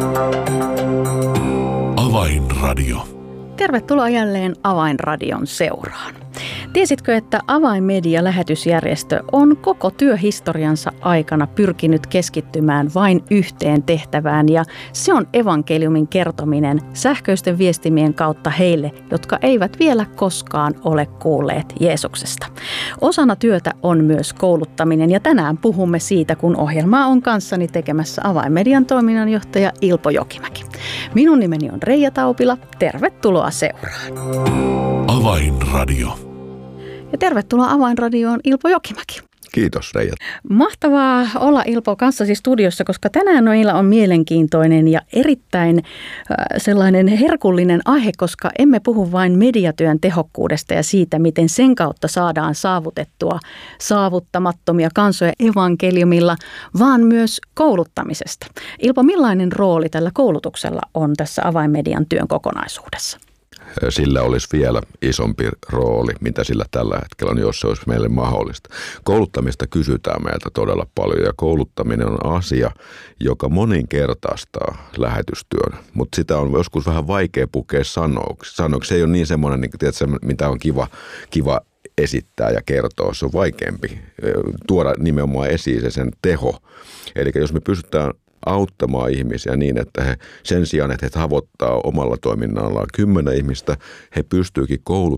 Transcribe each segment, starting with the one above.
Avainradio. Tervetuloa jälleen Avainradion seuraan. Tiesitkö, että Avainmedia-lähetysjärjestö on koko työhistoriansa aikana pyrkinyt keskittymään vain yhteen tehtävään, ja se on evankeliumin kertominen sähköisten viestimien kautta heille, jotka eivät vielä koskaan ole kuulleet Jeesuksesta. Osana työtä on myös kouluttaminen, ja tänään puhumme siitä, kun ohjelmaa on kanssani tekemässä Avainmedian toiminnanjohtaja Ilpo Jokimäki. Minun nimeni on Reija Taupila. Tervetuloa seuraan. Avainradio. Ja tervetuloa Avainradioon Ilpo Jokimäki. Kiitos Reija. Mahtavaa olla Ilpo kanssasi studiossa, koska tänään meillä on mielenkiintoinen ja erittäin sellainen herkullinen aihe, koska emme puhu vain mediatyön tehokkuudesta ja siitä, miten sen kautta saadaan saavutettua saavuttamattomia kansoja evankeliumilla, vaan myös kouluttamisesta. Ilpo, millainen rooli tällä koulutuksella on tässä Avainmedian työn kokonaisuudessa? Sillä olisi vielä isompi rooli, mitä sillä tällä hetkellä on, jos se olisi meille mahdollista. Kouluttamista kysytään meiltä todella paljon, ja kouluttaminen on asia, joka moninkertaistaa lähetystyön. Mutta sitä on joskus vähän vaikea pukea sanoiksi. Se ei ole niin semmoinen, niin tiedätkö, mitä on kiva esittää ja kertoa. Se on vaikeampi tuoda nimenomaan esiin se sen teho. Eli jos me pystytään auttamaan ihmisiä niin, että he sen sijaan, että he tavoittaa omalla toiminnallaan 10 ihmistä, he pystyykin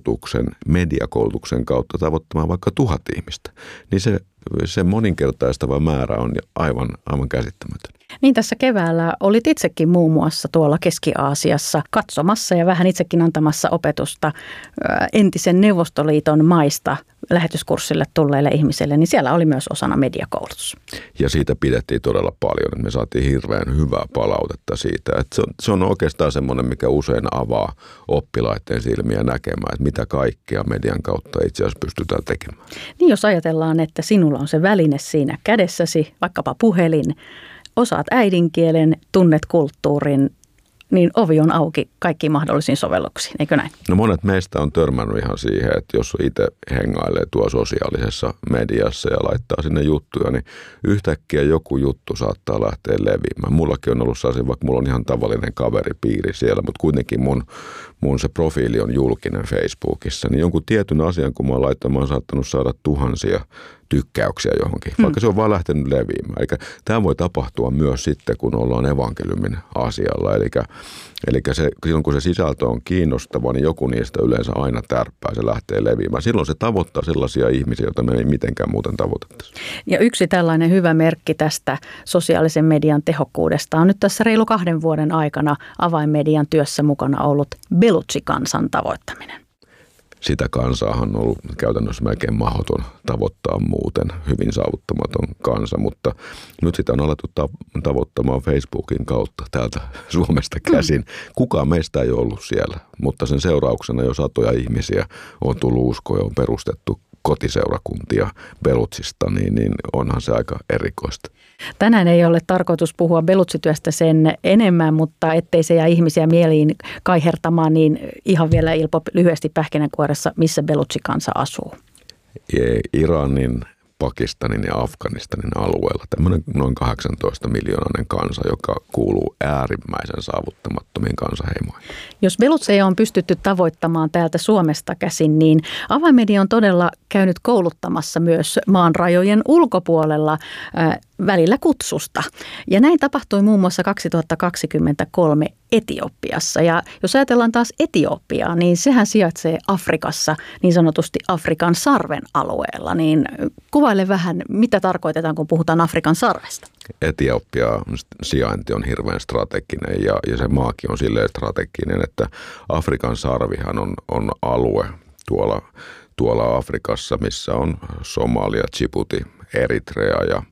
mediakoulutuksen kautta tavoittamaan vaikka 1000 ihmistä. Niin se moninkertaistava määrä on aivan käsittämätön. Niin tässä keväällä olit itsekin muun muassa tuolla Keski-Aasiassa katsomassa ja vähän itsekin antamassa opetusta entisen Neuvostoliiton maista lähetyskurssille tulleille ihmisille, niin siellä oli myös osana mediakoulutus. Ja siitä pidettiin todella paljon. Me saatiin hirveän hyvää palautetta siitä. Että se on oikeastaan semmoinen, mikä usein avaa oppilaiden silmiä näkemään, että mitä kaikkea median kautta itse asiassa pystytään tekemään. Niin jos ajatellaan, että sinulla on se väline siinä kädessäsi, vaikkapa puhelin, osaat äidinkielen, tunnet kulttuurin, niin ovi on auki kaikkiin mahdollisiin sovelluksiin, eikö näin? No monet meistä on törmännyt ihan siihen, että jos itse hengailee tuo sosiaalisessa mediassa ja laittaa sinne juttuja, niin yhtäkkiä joku juttu saattaa lähteä leviämään. Mullakin on ollut sellaisia, vaikka mulla on ihan tavallinen kaveripiiri siellä, mutta kuitenkin mun se profiili on julkinen Facebookissa, niin jonkun tietyn asian, kun mä oon saattanut saada tuhansia tykkäyksiä johonkin, vaikka se on vaan lähtenyt leviämään. Eli tämä voi tapahtua myös sitten, kun ollaan evankeliumin asialla. Eli silloin, kun se sisältö on kiinnostava, niin joku niistä yleensä aina tärppää, se lähtee leviämään. Silloin se tavoittaa sellaisia ihmisiä, joita me ei mitenkään muuten tavoitettaisi. Ja yksi tällainen hyvä merkki tästä sosiaalisen median tehokkuudesta on nyt tässä reilu 2 vuoden aikana Avainmedian työssä mukana ollut Belutsi-kansan tavoittaminen. Sitä kansaahan on ollut käytännössä melkein mahdoton tavoittaa muuten, hyvin saavuttamaton kansa, mutta nyt sitä on alettu tavoittamaan Facebookin kautta täältä Suomesta käsin. Kukaan meistä ei ole ollut siellä, mutta sen seurauksena jo satoja ihmisiä on tullut uskoon ja on perustettu kotiseurakuntia Belutsista, niin onhan se aika erikoista. Tänään ei ole tarkoitus puhua Belutsityöstä sen enemmän, mutta ettei se jää ihmisiä mieliin kaihertamaan, niin ihan vielä Ilpo lyhyesti pähkinänkuoressa, missä Belutsi-kansa asuu? Iranin, Pakistanin ja Afganistanin alueella tämmöinen noin 18 miljoonainen kansa, joka kuuluu äärimmäisen saavuttamattomiin kansaheimoihin. Jos belutseja on pystytty tavoittamaan täältä Suomesta käsin, niin Avainmedia on todella käynyt kouluttamassa myös maan rajojen ulkopuolella välillä kutsusta. Ja näin tapahtui muun muassa 2023 Etiopiassa. Ja jos ajatellaan taas Etiopiaa, niin sehän sijaitsee Afrikassa, niin sanotusti Afrikan sarven alueella. Niin kuvaile vähän, mitä tarkoitetaan, kun puhutaan Afrikan sarvesta. Etiopia sijainti on hirveän strateginen ja se maakin on silleen strateginen, että Afrikan sarvihan on alue tuolla Afrikassa, missä on Somalia, Djibouti, Eritrea ja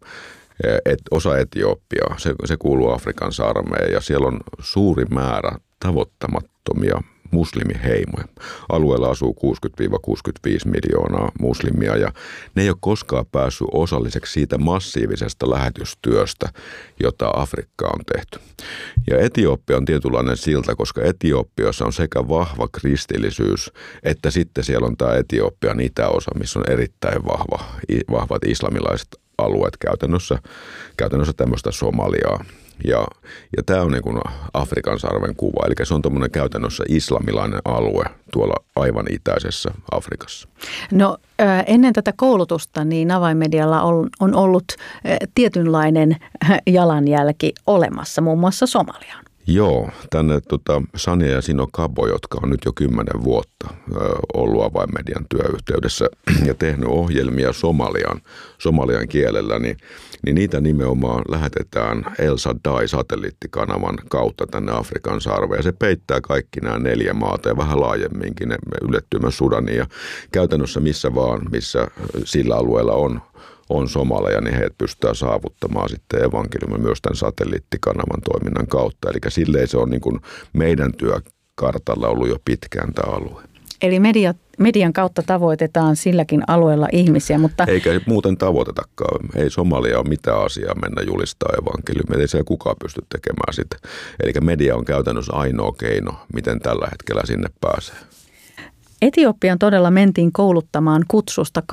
osa Etiopiaa. Se kuuluu Afrikan sarveen ja siellä on suuri määrä tavoittamattomia muslimiheimoja. Alueella asuu 60-65 miljoonaa muslimia ja ne ei ole koskaan päässyt osalliseksi siitä massiivisesta lähetystyöstä, jota Afrikkaan on tehty. Ja Etiopia on tietynlainen silta, koska Etiopiassa on sekä vahva kristillisyys, että sitten siellä on tämä Etiopian itäosa, missä on erittäin vahvat islamilaiset alueet käytännössä tämmöistä Somaliaa. Ja tämä on niin kuin Afrikan sarven kuva, eli se on tuommoinen käytännössä islamilainen alue tuolla aivan itäisessä Afrikassa. No ennen tätä koulutusta niin avainmedialla on ollut tietynlainen jalanjälki olemassa, muun muassa Somaliaan. Joo, tänne Sania ja Sino Kabo, jotka on nyt jo 10 vuotta ollut avainmedian työyhteydessä ja tehnyt ohjelmia somalian kielellä, niin niitä nimenomaan lähetetään El Shaddai-satelliittikanavan kautta tänne Afrikan sarveen. Ja se peittää kaikki nämä 4 maata ja vähän laajemminkin, ne ylettyy myös Sudaniin ja käytännössä missä sillä alueella on somaleja, niin heidät pystytään saavuttamaan sitten evankeliumin myös tämän satelliittikanavan toiminnan kautta. Eli silleen se on niin kuin meidän työkartalla ollut jo pitkään tämä alue. Eli median kautta tavoitetaan silläkin alueella ihmisiä, mutta... Eikä muuten tavoitetakaan. Ei Somalia ole mitään asiaa mennä julistaa evankeliumia. Ei siellä kukaan pysty tekemään sitä. Eli media on käytännössä ainoa keino, miten tällä hetkellä sinne pääsee. Etiopiaan todella mentiin kouluttamaan kutsusta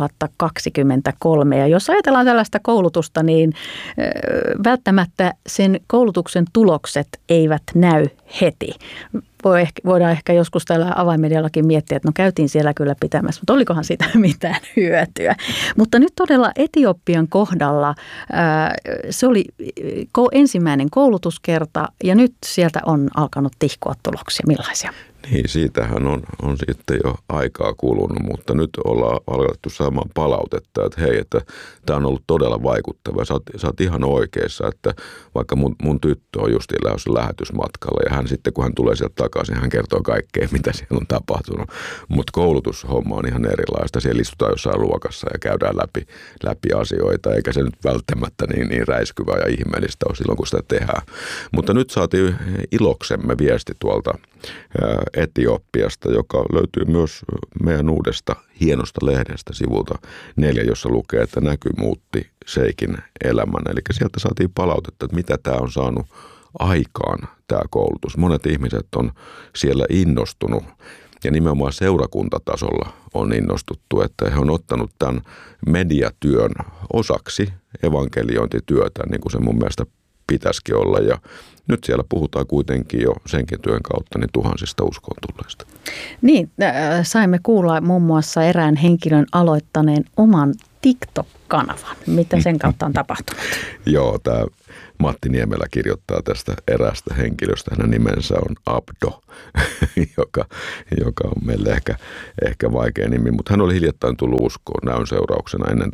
2023 ja jos ajatellaan tällaista koulutusta, niin välttämättä sen koulutuksen tulokset eivät näy heti. Voidaan ehkä joskus täällä avainmediallakin miettiä, että no käytiin siellä kyllä pitämässä, mutta olikohan siitä mitään hyötyä. Mutta nyt todella Etiopian kohdalla se oli ensimmäinen koulutuskerta ja nyt sieltä on alkanut tihkua tuloksia. Millaisia? Niin, siitähän on sitten jo aikaa kulunut, mutta nyt ollaan alkettu saamaan palautetta, että hei, että tämä on ollut todella vaikuttava. Sä oot ihan oikeassa, että vaikka mun tyttö on justiin lähdössä lähetysmatkalla ja hän sitten, kun hän tulee sieltä takaisin, hän kertoo kaikkea, mitä siellä on tapahtunut. Mutta koulutushomma on ihan erilaista. Siellä istutaan jossain luokassa ja käydään läpi asioita, eikä se nyt välttämättä niin räiskyvää ja ihmeellistä ole silloin, kun sitä tehdään. Mutta nyt saatiin iloksemme viesti tuolta Etiopiasta, joka löytyy myös meidän uudesta hienosta lehdestä sivulta 4, jossa lukee, että näky muutti Seikin elämän. Eli sieltä saatiin palautetta, että mitä tämä on saanut aikaan, tämä koulutus. Monet ihmiset on siellä innostunut ja nimenomaan seurakuntatasolla on innostuttu, että he on ottanut tämän mediatyön osaksi evankeliointityötä, niin kuin se mun mielestä pitäisikin olla, ja nyt siellä puhutaan kuitenkin jo senkin työn kautta niin tuhansista uskoon tulleista. Niin, saimme kuulla muun muassa erään henkilön aloittaneen oman TikTok-kanavan. Mitä sen kautta on tapahtunut? Joo, tämä Matti Niemelä kirjoittaa tästä eräästä henkilöstä. Hänen nimensä on Abdo, joka on meille ehkä vaikea nimi, mutta hän oli hiljattain tullut uskoon näyn seurauksena ennen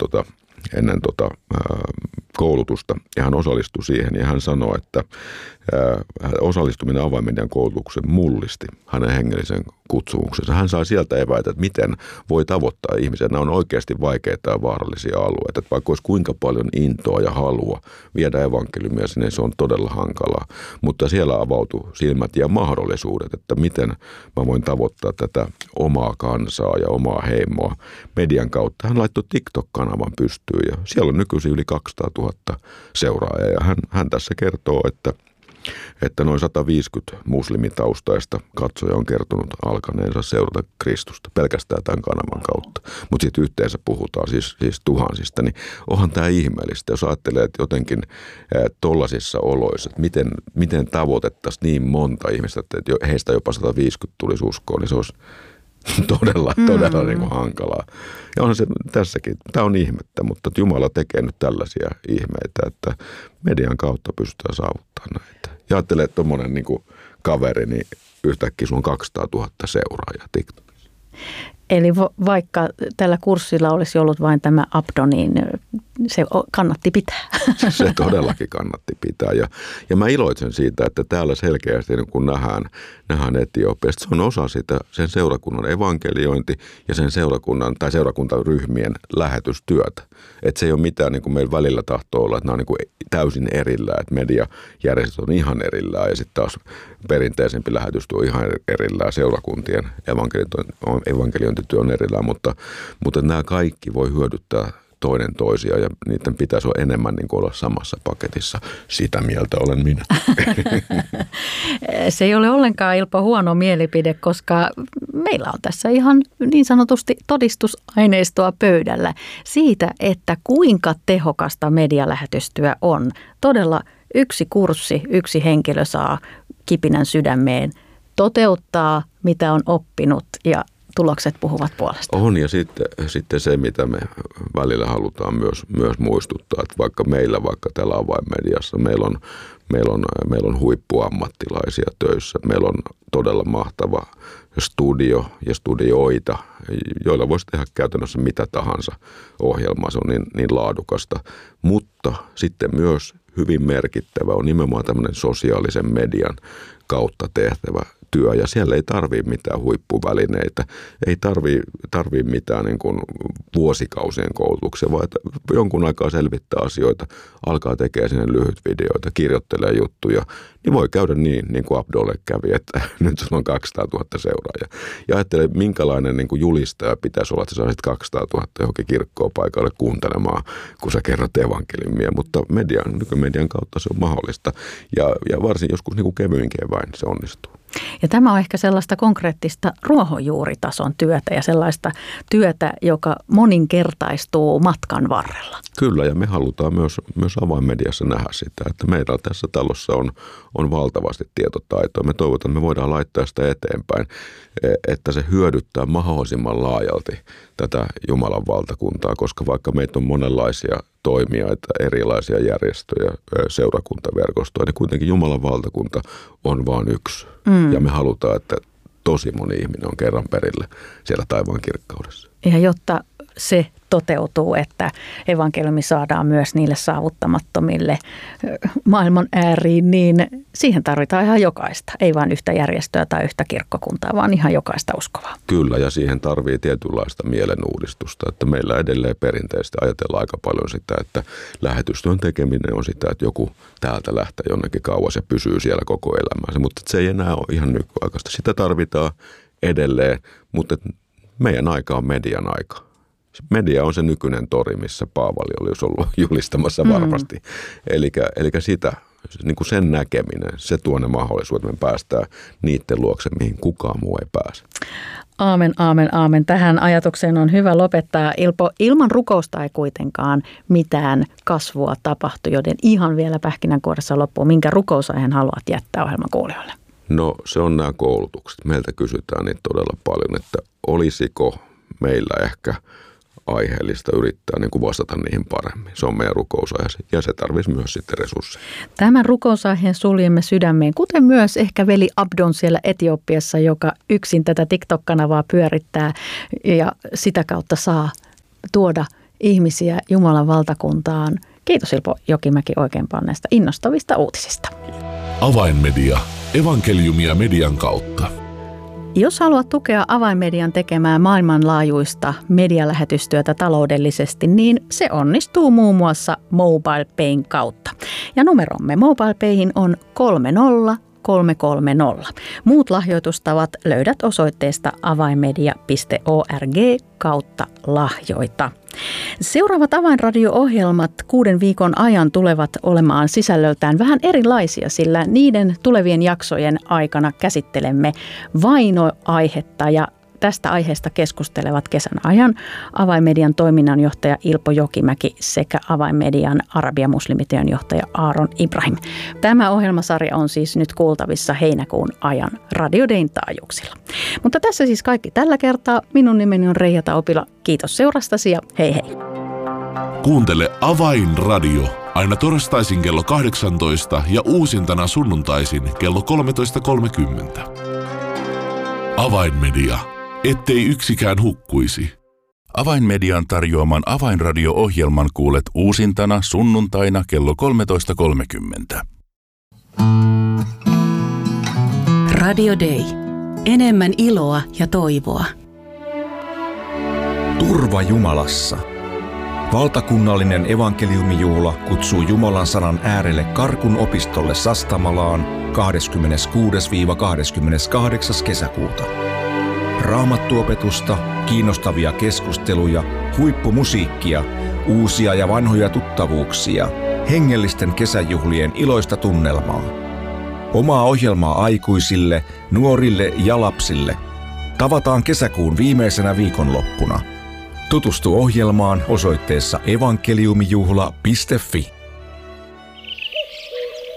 koulutusta ja hän osallistui siihen ja hän sanoi, että osallistuminen avainmedian koulutukseen mullisti hänen hengellisen kutsumuksensa. Hän sai sieltä eväitä, että miten voi tavoittaa ihmisiä. Nämä on oikeasti vaikeita ja vaarallisia alueita. Että vaikka olisi kuinka paljon intoa ja halua viedä evankeliumia sinne, se on todella hankalaa. Mutta siellä avautui silmät ja mahdollisuudet, että miten mä voin tavoittaa tätä omaa kansaa ja omaa heimoa median kautta. Hän laittoi TikTok-kanavan pystyyn ja siellä on nykyisin yli 200 000 seuraajaa. Ja hän tässä kertoo, että noin 150 muslimitaustaista katsoja on kertonut alkaneensa seurata Kristusta pelkästään tämän kanavan kautta. Mutta sitten yhteensä puhutaan siis tuhansista, niin onhan tämä ihmeellistä, jos ajattelee, että jotenkin tollaisissa oloissa, että miten tavoitettaisiin niin monta ihmistä, että heistä jopa 150 tulisi uskoon, niin se olisi todella niin kuin hankalaa. Ja onhan se tässäkin, tämä on ihmettä, mutta Jumala tekee nyt tällaisia ihmeitä, että median kautta pystytään saavuttamaan näitä. Ja ajattelee, että tuommoinen niin kuin kaveri, niin yhtäkkiä sulla on 200 000 seuraajaa TikTokissa. Eli vaikka tällä kurssilla olisi ollut vain tämä Abdo, niin se kannatti pitää. Se todellakin kannatti pitää. Ja mä iloitsen siitä, että täällä selkeästi kun nähdään Etiopiasta, se on osa sitä sen seurakunnan evankeliointi ja sen seurakuntaryhmien lähetystyötä. Että se ei ole mitään niin kuin meillä välillä tahtoo olla, että nämä on niin kuin täysin erillään, että mediajärjestöt on ihan erillään ja sitten taas perinteisempi lähetystyö on ihan erillään, seurakuntien evankeliointityö on erillään, mutta nämä kaikki voi hyödyttää toinen toisia ja niiden pitäisi olla enemmän niin kuin olla samassa paketissa. Sitä mieltä olen minä. Se ei ole ollenkaan, Ilpo, huono mielipide, koska meillä on tässä ihan niin sanotusti todistusaineistoa pöydällä siitä, että kuinka tehokasta medialähetystyö on. Todella yksi kurssi, yksi henkilö saa kipinän sydämeen, toteuttaa mitä on oppinut ja tulokset puhuvat puolestaan. On, ja sitten se, mitä me välillä halutaan myös muistuttaa, että vaikka täällä avainmediassa meillä on huippuammattilaisia töissä, meillä on todella mahtava studio ja studioita, joilla voisi tehdä käytännössä mitä tahansa ohjelmaa, se on niin laadukasta, mutta sitten myös hyvin merkittävä on nimenomaan tämmöinen sosiaalisen median kautta tehtävä työ, ja siellä ei tarvitse mitään huippuvälineitä, ei tarvitse mitään niin kuin vuosikausien koulutuksia, vaan että jonkun aikaa selvittää asioita, alkaa tekemään sinne lyhyt videoita, kirjoittelee juttuja, niin voi käydä niin kuin Abdolle kävi, että nyt sulla on 200 000 seuraajaa. Ja ajattele, minkälainen niin kuin julistaja pitäisi olla, että sä saisit 200 000 johonkin kirkkoon paikalle kuuntelemaan, kun sä kerrot evankeliumia, mutta nykymedian kautta se on mahdollista, ja varsin joskus niin kuin kevyinkin eväin se onnistuu. Ja tämä on ehkä sellaista konkreettista ruohonjuuritason työtä ja sellaista työtä, joka moninkertaistuu matkan varrella. Kyllä, ja me halutaan myös avainmediassa nähdä sitä, että meillä tässä talossa on valtavasti tietotaitoa. Me toivotaan, että me voidaan laittaa sitä eteenpäin, että se hyödyttää mahdollisimman laajalti tätä Jumalan valtakuntaa, koska vaikka meitä on monenlaisia toimijoita, erilaisia järjestöjä, seurakuntaverkostoja, niin kuitenkin Jumalan valtakunta on vain yksi. Ja me halutaan, että tosi moni ihminen on kerran perille siellä taivaan kirkkaudessa. Ja jotta se toteutuu, että evankeliumi saadaan myös niille saavuttamattomille maailman ääriin, niin siihen tarvitaan ihan jokaista. Ei vain yhtä järjestöä tai yhtä kirkkokuntaa, vaan ihan jokaista uskovaa. Kyllä, ja siihen tarvii tietynlaista mielenuudistusta. Että meillä edelleen perinteisesti ajatellaan aika paljon sitä, että lähetystyön tekeminen on sitä, että joku täältä lähtee jonnekin kauas ja pysyy siellä koko elämänsä. Mutta se ei enää ole ihan nykyaikaista. Sitä tarvitaan edelleen, mutta meidän aika on median aika. Media on se nykyinen tori, missä Paavali olisi ollut julistamassa varmasti. Eli sitä, niin kuin sen näkeminen, se tuo ne mahdollisuudet, että me päästään niiden luokse, mihin kukaan muu ei pääse. Aamen, aamen, aamen. Tähän ajatukseen on hyvä lopettaa. Ilpo, ilman rukousta ei kuitenkaan mitään kasvua tapahtu, joten ihan vielä pähkinänkuoressa loppuun. Minkä rukousaiheen haluat jättää ohjelman kuulijoille? No se on nämä koulutukset. Meiltä kysytään niitä todella paljon, että olisiko meillä ehkä aiheellista yrittää niin kuin vastata niihin paremmin. Se on meidän rukousaihe ja se tarvitsisi myös sitten resursseja. Tämän rukousaiheen suljemme sydämeen, kuten myös ehkä veli Abdon siellä Etiopiassa, joka yksin tätä TikTok-kanavaa pyörittää ja sitä kautta saa tuoda ihmisiä Jumalan valtakuntaan. Kiitos Ilpo Jokimäki oikein paljon näistä innostavista uutisista. Avainmedia. Evankeliumia median kautta. Jos haluat tukea Avainmedian tekemää maailmanlaajuista medialähetystyötä taloudellisesti, niin se onnistuu muun muassa MobilePayn kautta. Ja numeromme MobilePayhin on 30330. Muut lahjoitustavat löydät osoitteesta avainmedia.org/lahjoita. Seuraavat Avainradio-ohjelmat 6 viikon ajan tulevat olemaan sisällöltään vähän erilaisia, sillä niiden tulevien jaksojen aikana käsittelemme vainoaihetta ja tästä aiheesta keskustelevat kesän ajan Avainmedian toiminnanjohtaja Ilpo Jokimäki sekä Avainmedian Arabia-muslimityön johtaja Aaron Ibrahim. Tämä ohjelmasarja on siis nyt kuultavissa heinäkuun ajan Radio Dayn taajuuksilla. Mutta tässä siis kaikki tällä kertaa. Minun nimeni on Reija Taupila. Kiitos seurastasi ja hei hei. Kuuntele Avainradio aina torstaisin kello 18 ja uusintana sunnuntaisin kello 13.30. Avainmedia. Ettei yksikään hukkuisi. Avainmedian tarjoaman Avainradio-ohjelman kuulet uusintana sunnuntaina kello 13.30. Radio Day. Enemmän iloa ja toivoa. Turva Jumalassa. Valtakunnallinen evankeliumijuhla kutsuu Jumalan sanan äärelle Karkun opistolle Sastamalaan 26-28. kesäkuuta. Raamattuopetusta, kiinnostavia keskusteluja, huippumusiikkia, uusia ja vanhoja tuttavuuksia, hengellisten kesäjuhlien iloista tunnelmaa. Omaa ohjelmaa aikuisille, nuorille ja lapsille. Tavataan kesäkuun viimeisenä viikonloppuna. Tutustu ohjelmaan osoitteessa evankeliumijuhla.fi.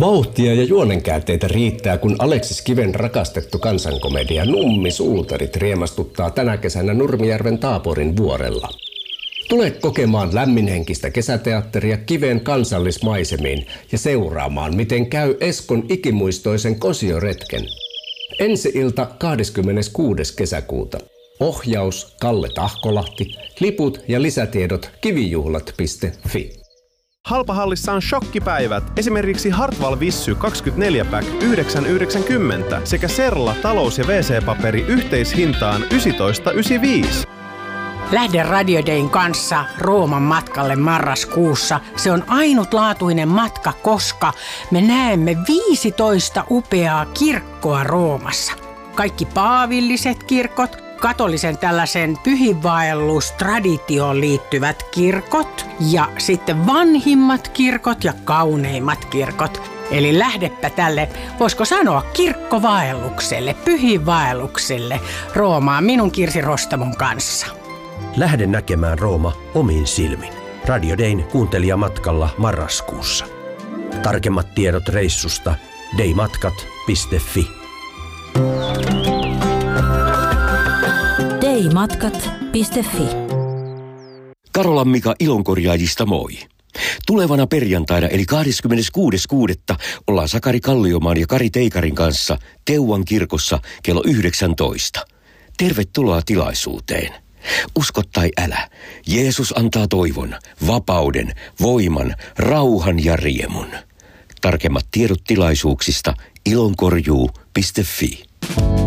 Vauhtia ja juonenkäänteitä riittää, kun Aleksis Kiven rakastettu kansankomedia Nummi-suutarit riemastuttaa tänä kesänä Nurmijärven Taaporin vuorella. Tule kokemaan lämminhenkistä kesäteatteria Kiven kansallismaisemiin ja seuraamaan, miten käy Eskon ikimuistoisen kosioretken. Ensi ilta 26. kesäkuuta. Ohjaus Kalle Tahkolahti, liput ja lisätiedot kivijuhlat.fi. Halpahallissa on shokkipäivät. Esimerkiksi Hartwall Vissy 24-pack 9,90 sekä Serla talous- ja WC-paperi yhteishintaan 19,95. Lähde Radio Dayn kanssa Rooman matkalle marraskuussa. Se on ainutlaatuinen matka, koska me näemme 15 upeaa kirkkoa Roomassa. Kaikki paavilliset kirkot, katolisen tällaisen pyhinvaellustraditioon liittyvät kirkot ja sitten vanhimmat kirkot ja kauneimmat kirkot. Eli lähdepä tälle, voisiko sanoa kirkkovaellukselle, pyhinvaellukselle Roomaan minun Kirsi Rostamon kanssa. Lähde näkemään Rooma omin silmin. Radio Dayn kuuntelijamatkalla marraskuussa. Tarkemmat tiedot reissusta daymatkat.fi. daymatkat.fi. Karolan Mika Ilonkorjaajista moi. Tulevana perjantaina eli 26.6. ollaan Sakari Kalliomaan ja Kari Teikarin kanssa Teuvan kirkossa kello 19. Tervetuloa tilaisuuteen. Usko tai älä, Jeesus antaa toivon, vapauden, voiman, rauhan ja riemun. Tarkemmat tiedot tilaisuuksista ilonkorjuu.fi.